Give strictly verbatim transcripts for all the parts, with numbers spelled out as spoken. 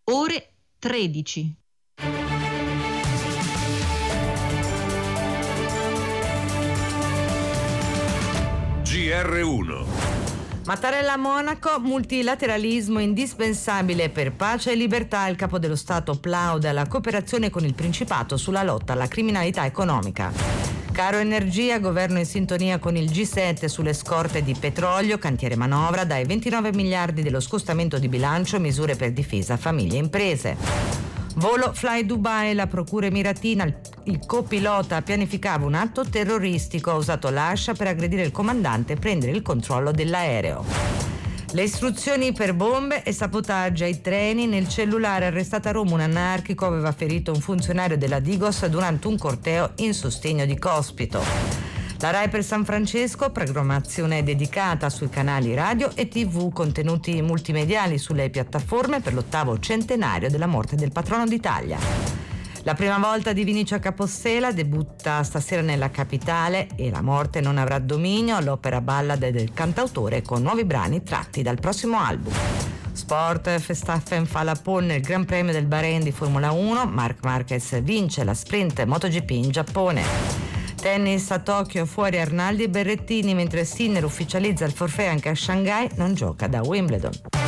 ore tredici. G R uno. Mattarella a Monaco, multilateralismo indispensabile per pace e libertà. Il capo dello Stato plaude alla cooperazione con il Principato sulla lotta alla criminalità economica. Caro energia, governo in sintonia con il G sette sulle scorte di petrolio, cantiere manovra dai ventinove miliardi dello scostamento di bilancio, misure per difesa, famiglie e imprese. Volo Fly Dubai, la procura emiratina, il copilota pianificava un atto terroristico, ha usato l'ascia per aggredire il comandante e prendere il controllo dell'aereo. Le istruzioni per bombe e sabotaggio ai treni. Nel cellulare, arrestata a Roma un anarchico, aveva ferito un funzionario della Digos durante un corteo in sostegno di Cospito. La Rai per San Francesco, programmazione dedicata sui canali radio e tivù, contenuti multimediali sulle piattaforme per l'ottavo centenario della morte del patrono d'Italia. La prima volta di Vinicio Capostela debutta stasera nella capitale e La morte non avrà dominio, l'opera ballad del cantautore con nuovi brani tratti dal prossimo album. Sport, Verstappen fa la pole nel Gran Premio del Bahrain di Formula uno, Marc Marquez vince la sprint MotoGP in Giappone. Tennis a Tokyo, fuori Arnaldi e Berrettini, mentre Sinner ufficializza il forfait anche a Shanghai, non gioca da Wimbledon.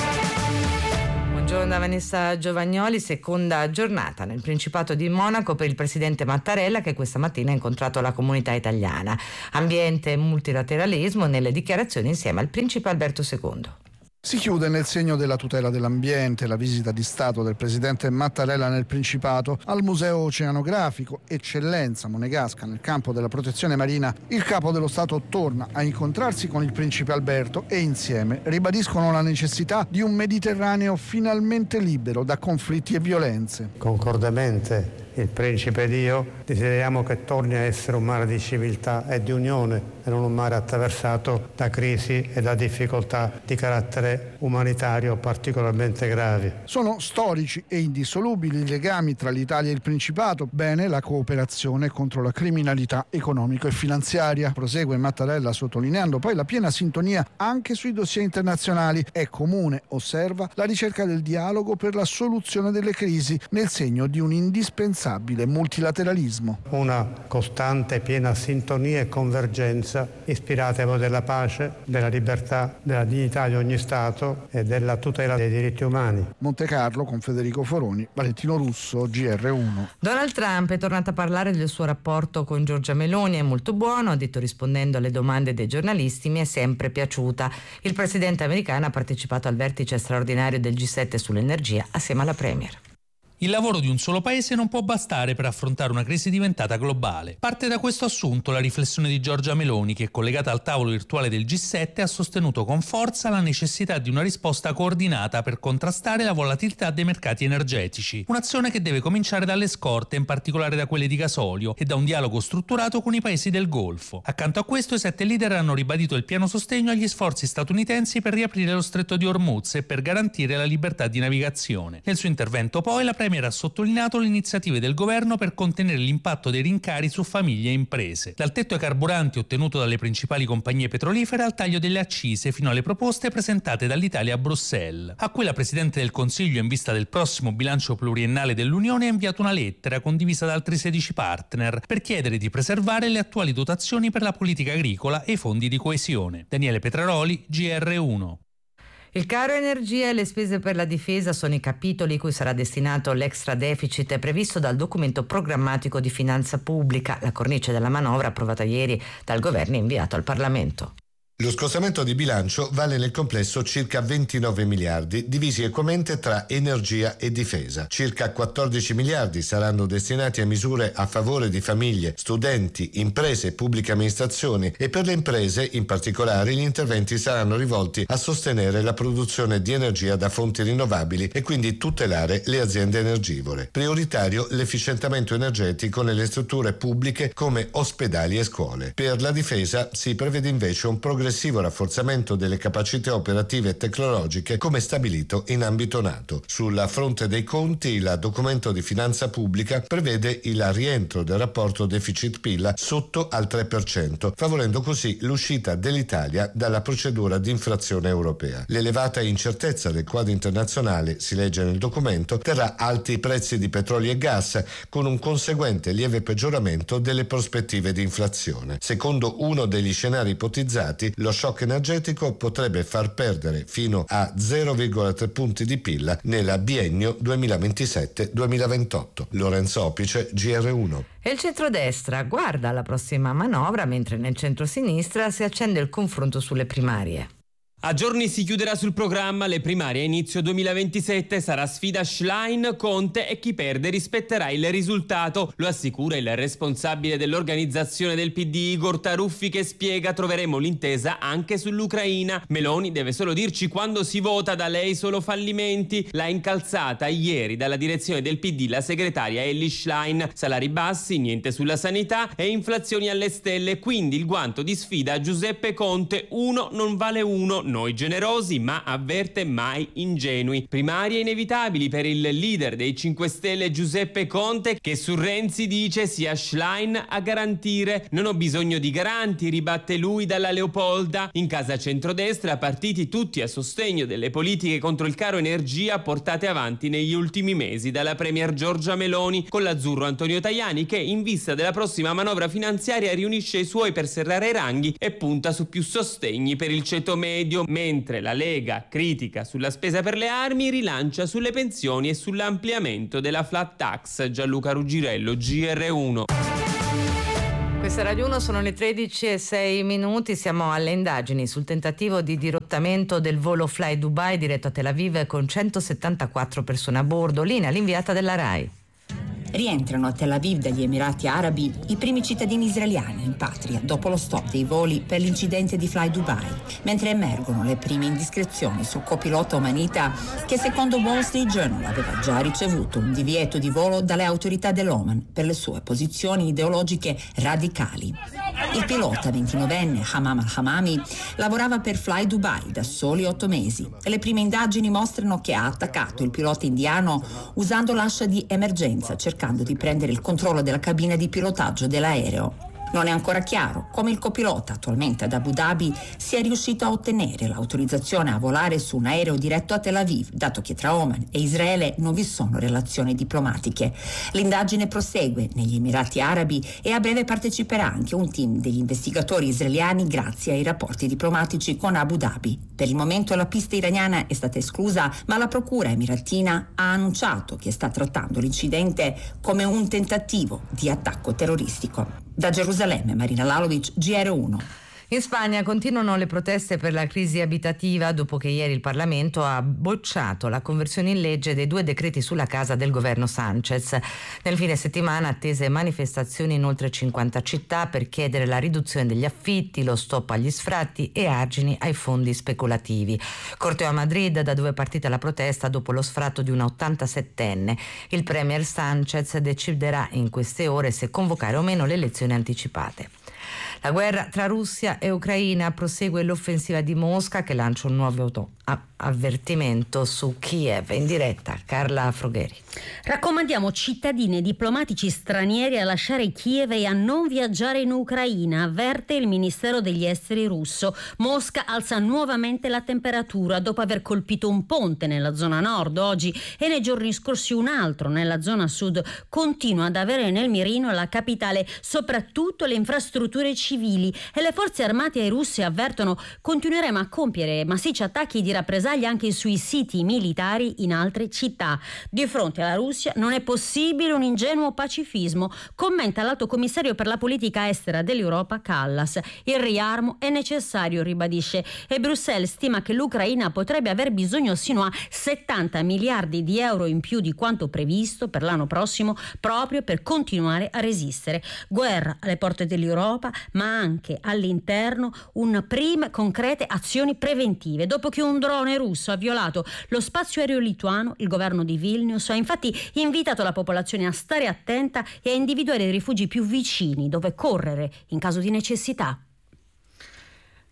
Buongiorno da Vanessa Giovagnoli, seconda giornata nel Principato di Monaco per il presidente Mattarella, che questa mattina ha incontrato la comunità italiana. Ambiente e multilateralismo nelle dichiarazioni insieme al principe Alberto secondo. Si chiude nel segno della tutela dell'ambiente la visita di Stato del presidente Mattarella nel Principato al Museo Oceanografico, eccellenza monegasca nel campo della protezione marina. Il capo dello Stato torna a incontrarsi con il principe Alberto e insieme ribadiscono la necessità di un Mediterraneo finalmente libero da conflitti e violenze. Concordemente il principe ed io desideriamo che torni a essere un mare di civiltà e di unione e non un mare attraversato da crisi e da difficoltà di carattere umanitario particolarmente gravi. Sono storici e indissolubili i legami tra l'Italia e il Principato. Bene la cooperazione contro la criminalità economico e finanziaria. Prosegue Mattarella sottolineando poi la piena sintonia anche sui dossier internazionali. È comune, osserva, la ricerca del dialogo per la soluzione delle crisi nel segno di un indispensabile multilateralismo. Una costante piena sintonia e convergenza ispirata ai valori della pace, della libertà, della dignità di ogni Stato e della tutela dei diritti umani. Monte Carlo con Federico Foroni, Valentino Russo, G R uno. Donald Trump è tornato a parlare del suo rapporto con Giorgia Meloni, è molto buono, ha detto rispondendo alle domande dei giornalisti, mi è sempre piaciuta. Il presidente americano ha partecipato al vertice straordinario del G sette sull'energia assieme alla Premier. Il lavoro di un solo paese non può bastare per affrontare una crisi diventata globale. Parte da questo assunto la riflessione di Giorgia Meloni, che collegata al tavolo virtuale del G sette ha sostenuto con forza la necessità di una risposta coordinata per contrastare la volatilità dei mercati energetici. Un'azione che deve cominciare dalle scorte, in particolare da quelle di gasolio, e da un dialogo strutturato con i paesi del Golfo. Accanto a questo i sette leader hanno ribadito il pieno sostegno agli sforzi statunitensi per riaprire lo stretto di Hormuz e per garantire la libertà di navigazione. Nel suo intervento poi la Premier ha sottolineato le iniziative del governo per contenere l'impatto dei rincari su famiglie e imprese. Dal tetto ai carburanti ottenuto dalle principali compagnie petrolifere al taglio delle accise fino alle proposte presentate dall'Italia a Bruxelles, a cui la Presidente del Consiglio in vista del prossimo bilancio pluriennale dell'Unione ha inviato una lettera condivisa da altri sedici partner per chiedere di preservare le attuali dotazioni per la politica agricola e i fondi di coesione. Daniele Petraroli, G R uno. Il caro energia e le spese per la difesa sono i capitoli cui sarà destinato l'extra deficit previsto dal documento programmatico di finanza pubblica, la cornice della manovra approvata ieri dal governo e inviato al Parlamento. Lo scostamento di bilancio vale nel complesso circa ventinove miliardi, divisi equamente tra energia e difesa. Circa quattordici miliardi saranno destinati a misure a favore di famiglie, studenti, imprese e pubbliche amministrazioni, e per le imprese in particolare gli interventi saranno rivolti a sostenere la produzione di energia da fonti rinnovabili e quindi tutelare le aziende energivore. Prioritario l'efficientamento energetico nelle strutture pubbliche come ospedali e scuole. Per la difesa si prevede invece un programma progressivo rafforzamento delle capacità operative e tecnologiche come stabilito in ambito NATO. Sul fronte dei conti, il documento di finanza pubblica prevede il rientro del rapporto deficit-P I L sotto al tre per cento, favorendo così l'uscita dell'Italia dalla procedura di infrazione europea. L'elevata incertezza del quadro internazionale, si legge nel documento, terrà alti i prezzi di petrolio e gas, con un conseguente lieve peggioramento delle prospettive di inflazione. Secondo uno degli scenari ipotizzati, lo shock energetico potrebbe far perdere fino a zero virgola tre punti di P I L nel biennio duemilaventisette duemilaventotto. Lorenzo Opice, G R uno. E il centrodestra guarda alla prossima manovra, mentre nel centrosinistra si accende il confronto sulle primarie. A giorni si chiuderà sul programma le primarie a inizio duemilaventisette, sarà sfida Schlein, Conte e chi perde rispetterà il risultato, lo assicura il responsabile dell'organizzazione del P D Igor Taruffi, che spiega: troveremo l'intesa anche sull'Ucraina. Meloni deve solo dirci quando si vota, da lei solo fallimenti. L'ha incalzata ieri dalla direzione del P D la segretaria Elly Schlein: salari bassi, niente sulla sanità e inflazioni alle stelle, quindi il guanto di sfida a Giuseppe Conte. Uno non vale uno. Noi generosi, ma avverte mai ingenui. Primarie inevitabili per il leader dei cinque Stelle Giuseppe Conte, che su Renzi dice sia Schlein a garantire. Non ho bisogno di garanti, ribatte lui dalla Leopolda. In casa centrodestra, partiti tutti a sostegno delle politiche contro il caro energia portate avanti negli ultimi mesi dalla premier Giorgia Meloni, con l'azzurro Antonio Tajani, che in vista della prossima manovra finanziaria riunisce i suoi per serrare i ranghi e punta su più sostegni per il ceto medio, mentre la Lega critica sulla spesa per le armi, rilancia sulle pensioni e sull'ampliamento della flat tax. Gianluca Ruggirello, G R uno. Questa è Radio uno, sono le tredici e sei minuti, siamo alle indagini sul tentativo di dirottamento del volo Fly Dubai diretto a Tel Aviv con centosettantaquattro persone a bordo. Linea l'inviata della RAI. Rientrano a Tel Aviv dagli Emirati Arabi i primi cittadini israeliani in patria dopo lo stop dei voli per l'incidente di Fly Dubai, mentre emergono le prime indiscrezioni sul copilota omanita che secondo Wall Street Journal aveva già ricevuto un divieto di volo dalle autorità dell'Oman per le sue posizioni ideologiche radicali. Il pilota ventinovenne Hamam al-Hamami lavorava per Fly Dubai da soli otto mesi e le prime indagini mostrano che ha attaccato il pilota indiano usando l'ascia di emergenza, cercando di prendere il controllo della cabina di pilotaggio dell'aereo. Non è ancora chiaro come il copilota, attualmente ad Abu Dhabi, sia riuscito a ottenere l'autorizzazione a volare su un aereo diretto a Tel Aviv, dato che tra Oman e Israele non vi sono relazioni diplomatiche. L'indagine prosegue negli Emirati Arabi e a breve parteciperà anche un team degli investigatori israeliani grazie ai rapporti diplomatici con Abu Dhabi. Per il momento la pista iraniana è stata esclusa, ma la procura emiratina ha annunciato che sta trattando l'incidente come un tentativo di attacco terroristico. Da Gerusalemme, Marina Lalovic, G R uno. In Spagna continuano le proteste per la crisi abitativa dopo che ieri il Parlamento ha bocciato la conversione in legge dei due decreti sulla casa del governo Sanchez. Nel fine settimana attese manifestazioni in oltre cinquanta città per chiedere la riduzione degli affitti, lo stop agli sfratti e argini ai fondi speculativi. Corteo a Madrid, da dove è partita la protesta dopo lo sfratto di una ottantasettenne. Il premier Sanchez deciderà in queste ore se convocare o meno le elezioni anticipate. La guerra tra Russia e Ucraina, prosegue l'offensiva di Mosca che lancia un nuovo auto- avvertimento su Kiev. In diretta Carla Frogheri. Raccomandiamo cittadini e diplomatici stranieri a lasciare Kiev e a non viaggiare in Ucraina, avverte il Ministero degli Esteri russo. Mosca alza nuovamente la temperatura dopo aver colpito un ponte nella zona nord oggi e nei giorni scorsi un altro nella zona sud. Continua ad avere nel mirino la capitale, soprattutto le infrastrutture civili, e le forze armate ai russi avvertono: continueremo a compiere massicci attacchi di rappresaglia anche sui siti militari in altre città. Di fronte alla Russia non è possibile un ingenuo pacifismo, commenta l'alto commissario per la politica estera dell'Europa Kallas. Il riarmo è necessario, ribadisce, e Bruxelles stima che l'Ucraina potrebbe aver bisogno sino a settanta miliardi di euro in più di quanto previsto per l'anno prossimo, proprio per continuare a resistere. Guerra alle porte dell'Europa, ma anche all'interno un prime concrete azioni preventive. Dopo che un drone russo ha violato lo spazio aereo lituano, il governo di Vilnius ha infatti invitato la popolazione a stare attenta e a individuare i rifugi più vicini dove correre in caso di necessità.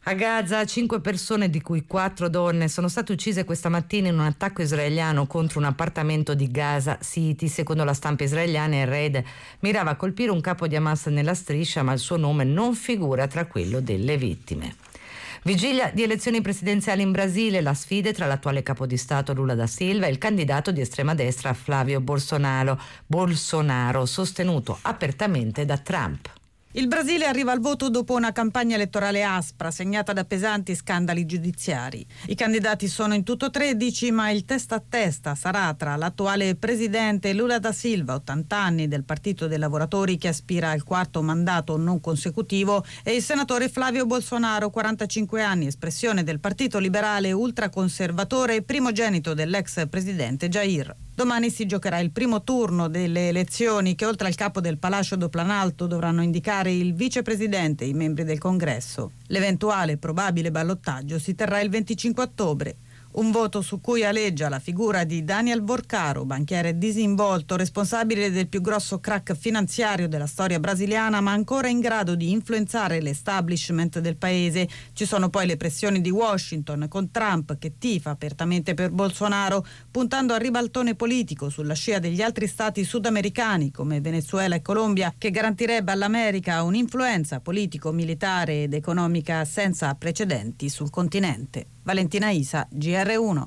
A Gaza cinque persone, di cui quattro donne, sono state uccise questa mattina in un attacco israeliano contro un appartamento di Gaza City. Secondo la stampa israeliana, il raid mirava a colpire un capo di Hamas nella striscia, ma il suo nome non figura tra quello delle vittime. Vigilia di elezioni presidenziali in Brasile, la sfida tra l'attuale capo di Stato Lula da Silva e il candidato di estrema destra Flavio Bolsonaro, Bolsonaro, sostenuto apertamente da Trump. Il Brasile arriva al voto dopo una campagna elettorale aspra, segnata da pesanti scandali giudiziari. I candidati sono in tutto tredici, ma il testa a testa sarà tra l'attuale presidente Lula da Silva, ottanta anni, del Partito dei Lavoratori, che aspira al quarto mandato non consecutivo, e il senatore Flavio Bolsonaro, quarantacinque anni, espressione del Partito Liberale ultraconservatore e primogenito dell'ex presidente Jair. Domani si giocherà il primo turno delle elezioni che, oltre al capo del Palácio do Planalto, dovranno indicare il vicepresidente e i membri del Congresso. L'eventuale probabile ballottaggio si terrà il venticinque ottobre. Un voto su cui aleggia la figura di Daniel Borcaro, banchiere disinvolto, responsabile del più grosso crack finanziario della storia brasiliana, ma ancora in grado di influenzare l'establishment del paese. Ci sono poi le pressioni di Washington, con Trump che tifa apertamente per Bolsonaro, puntando al ribaltone politico sulla scia degli altri stati sudamericani come Venezuela e Colombia, che garantirebbe all'America un'influenza politico-militare ed economica senza precedenti sul continente. Valentina Isa, G R uno.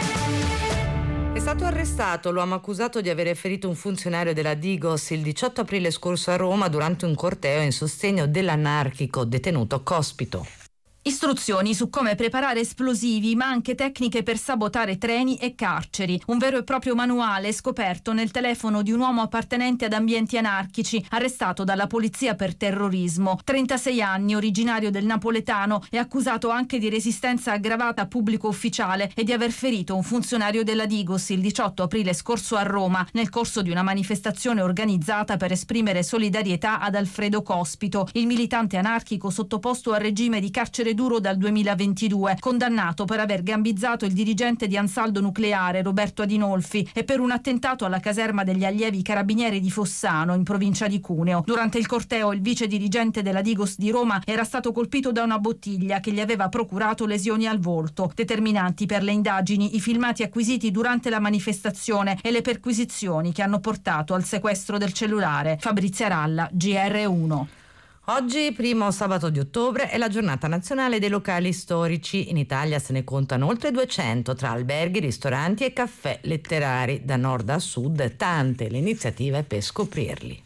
È stato arrestato l'uomo accusato di aver ferito un funzionario della Digos il diciotto aprile scorso a Roma durante un corteo in sostegno dell'anarchico detenuto Cospito. Istruzioni su come preparare esplosivi, ma anche tecniche per sabotare treni e carceri. Un vero e proprio manuale scoperto nel telefono di un uomo appartenente ad ambienti anarchici, arrestato dalla polizia per terrorismo. trentasei anni, originario del napoletano, è accusato anche di resistenza aggravata a pubblico ufficiale e di aver ferito un funzionario della Digos il diciotto aprile scorso a Roma, nel corso di una manifestazione organizzata per esprimere solidarietà ad Alfredo Cospito, il militante anarchico sottoposto al regime di carcere duro dal duemilaventidue, condannato per aver gambizzato il dirigente di Ansaldo Nucleare Roberto Adinolfi e per un attentato alla caserma degli allievi carabinieri di Fossano, in provincia di Cuneo. Durante il corteo il vice dirigente della Digos di Roma era stato colpito da una bottiglia che gli aveva procurato lesioni al volto. Determinanti per le indagini i filmati acquisiti durante la manifestazione e le perquisizioni che hanno portato al sequestro del cellulare. Fabrizia Ralla, G R uno. Oggi, primo sabato di ottobre, è la giornata nazionale dei locali storici. In Italia se ne contano oltre duecento tra alberghi, ristoranti e caffè letterari. Da nord a sud, tante le iniziative per scoprirli.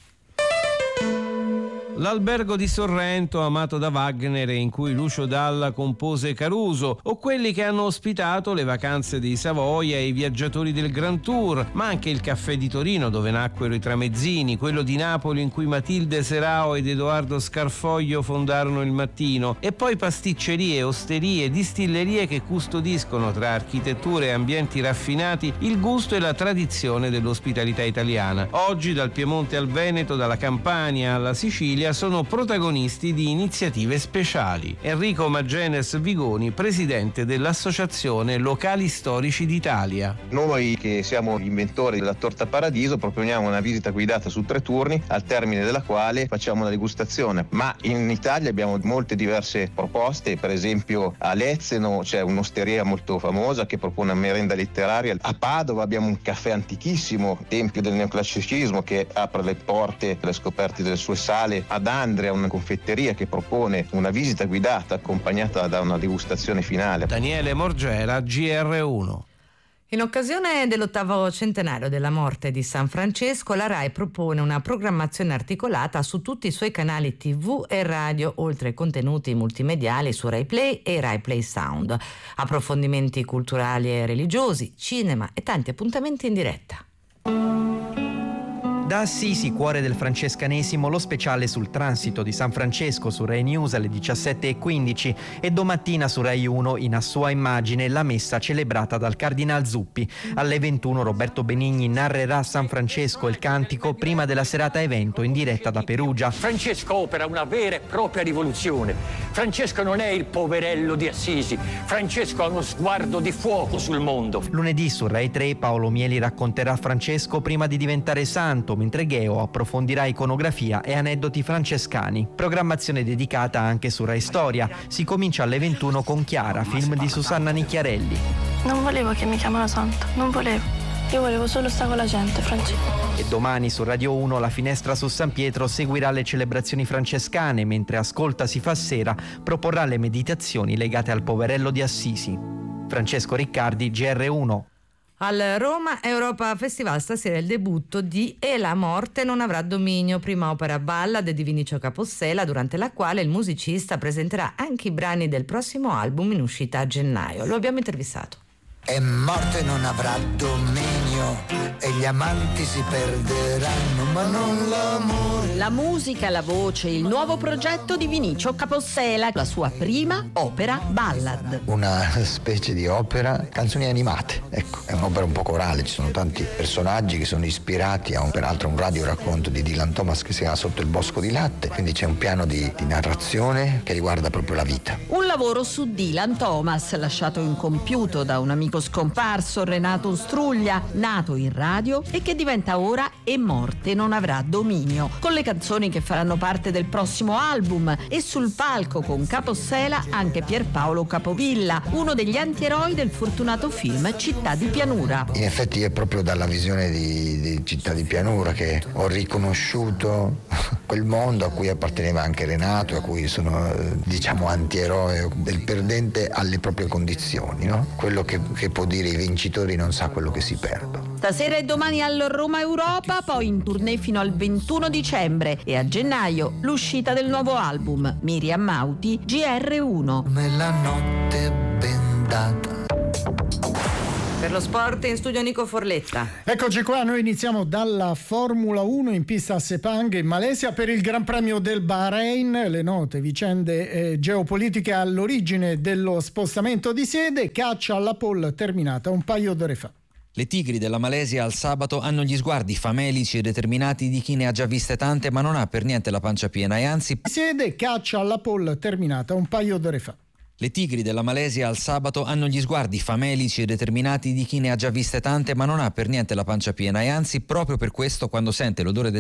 L'albergo di Sorrento, amato da Wagner e in cui Lucio Dalla compose Caruso, o quelli che hanno ospitato le vacanze dei Savoia e i viaggiatori del Grand Tour, ma anche il caffè di Torino dove nacquero i tramezzini, quello di Napoli in cui Matilde Serao ed Edoardo Scarfoglio fondarono il Mattino, e poi pasticcerie, osterie, distillerie che custodiscono tra architetture e ambienti raffinati il gusto e la tradizione dell'ospitalità italiana. Oggi dal Piemonte al Veneto, dalla Campania alla Sicilia, sono protagonisti di iniziative speciali. Enrico Maggenes Vigoni, presidente dell'Associazione Locali Storici d'Italia. Noi che siamo gli inventori della torta Paradiso proponiamo una visita guidata su tre turni, al termine della quale facciamo una degustazione. Ma in Italia abbiamo molte diverse proposte, per esempio a Lezzeno c'è un'osteria molto famosa che propone una merenda letteraria. A Padova abbiamo un caffè antichissimo, tempio del neoclassicismo, che apre le porte alle scoperte delle sue sale. Ad Andria una confetteria che propone una visita guidata accompagnata da una degustazione finale. Daniele Morgera, G R uno. In occasione dell'ottavo centenario della morte di San Francesco, la RAI propone una programmazione articolata su tutti i suoi canali tivù e radio, oltre ai contenuti multimediali su Rai Play e Rai Play Sound, approfondimenti culturali e religiosi, cinema e tanti appuntamenti in diretta. Da Assisi, cuore del francescanesimo, lo speciale sul transito di San Francesco su Rai News alle diciassette e quindici e domattina su Rai uno in A Sua Immagine la messa celebrata dal Cardinal Zuppi. Alle ventuno Roberto Benigni narrerà San Francesco il cantico prima della serata evento in diretta da Perugia. Francesco opera una vera e propria rivoluzione. Francesco non è il poverello di Assisi, Francesco ha uno sguardo di fuoco sul mondo. Lunedì su Rai tre Paolo Mieli racconterà Francesco prima di diventare santo, mentre Gheo approfondirà iconografia e aneddoti francescani. Programmazione dedicata anche su Rai Storia. Si comincia alle ventuno con Chiara, film di Susanna Nicchiarelli. Non volevo che mi chiamano santo, non volevo. Io volevo solo stare con la gente, Francesco. E domani su Radio uno La Finestra su San Pietro seguirà le celebrazioni francescane, mentre Ascolta si fa sera proporrà le meditazioni legate al poverello di Assisi. Francesco Riccardi, G R uno. Al Roma Europa Festival stasera il debutto di E la morte non avrà dominio, prima opera ballad di Vinicio Capossela, durante la quale il musicista presenterà anche i brani del prossimo album in uscita a gennaio. Lo abbiamo intervistato. E morte non avrà dominio e gli amanti si perderanno, ma non l'amore. La musica, la voce, il nuovo progetto di Vinicio Capossela, la sua prima opera ballad. Una specie di opera, canzoni animate, ecco, è un'opera un po' corale, ci sono tanti personaggi che sono ispirati a un, peraltro un radioracconto di Dylan Thomas che si chiama Sotto il bosco di latte, quindi c'è un piano di, di narrazione che riguarda proprio la vita. Un lavoro su Dylan Thomas, lasciato incompiuto da un amico scomparso, Renato Struglia, nato in radio e che diventa ora E morte non avrà dominio, con le canzoni che faranno parte del prossimo album, e sul palco con Capossela anche Pierpaolo Capovilla, uno degli antieroi del fortunato film Città di pianura. In effetti è proprio dalla visione di, di Città di pianura che ho riconosciuto quel mondo a cui apparteneva anche Renato, a cui sono diciamo antieroe del perdente alle proprie condizioni, no? Quello che, che può dire i vincitori non sa quello che si perdono. Stasera e domani al Roma Europa, poi in tournée fino al ventuno dicembre e a gennaio l'uscita del nuovo album. Miriam Mauti, G R uno. Come la notte bendata. Per lo sport in studio Nico Forletta. Eccoci qua, noi iniziamo dalla Formula uno in pista a Sepang in Malesia per il Gran Premio del Bahrain. Le note vicende eh, geopolitiche all'origine dello spostamento di sede, caccia alla pole terminata un paio d'ore fa. Le tigri della Malesia al sabato hanno gli sguardi famelici e determinati di chi ne ha già viste tante ma non ha per niente la pancia piena e anzi... Sede, caccia alla pole terminata un paio d'ore fa. Le tigri della Malesia al sabato hanno gli sguardi famelici e determinati di chi ne ha già viste tante ma non ha per niente la pancia piena e anzi proprio per questo quando sente l'odore del